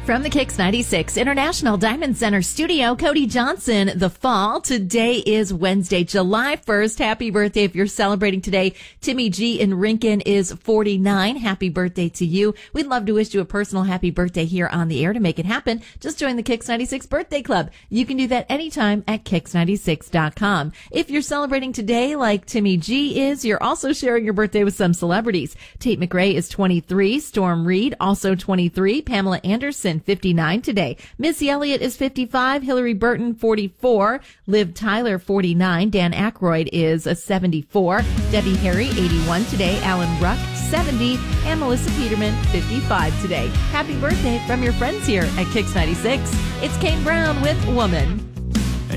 From the Kicks 96 International Diamond Center studio, Cody Johnson, The Fall. Today is Wednesday, July 1st. Happy birthday if you're celebrating today. Timmy G in Rincon is 49. Happy birthday to you. We'd love to wish you a personal happy birthday here on the air. To make it happen, just join the Kicks 96 Birthday Club. You can do that anytime at Kicks96.com. If you're celebrating today like Timmy G is, you're also sharing your birthday with some celebrities. Tate McRae is 23. Storm Reed, also 23. Pamela Anderson, 59 today. Missy Elliott is 55. Hillary Burton, 44. Liv Tyler, 49. Dan Aykroyd is a 74. Debbie Harry, 81 today. Alan Ruck, 70. And Melissa Peterman, 55 today. Happy birthday from your friends here at Kicks 96. It's Kane Brown with Woman.